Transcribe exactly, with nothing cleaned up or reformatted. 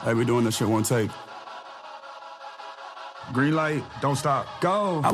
Hey, we doing this shit one take. Green light, don't stop. Go.